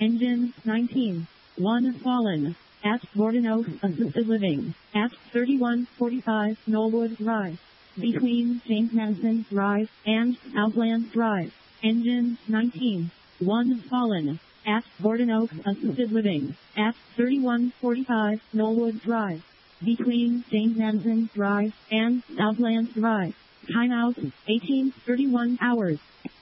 Engine 19. 1 fallen. At Gordon Oaks Assisted Living. At 3145 Knollwood Drive. Between James Madison Drive and Southland Drive. Engine 19. 1 fallen. At Gordon Oaks Assisted Living. At 3145 Knollwood Drive. Between James Madison Drive and Southland Drive. Timeout 18:31 hours.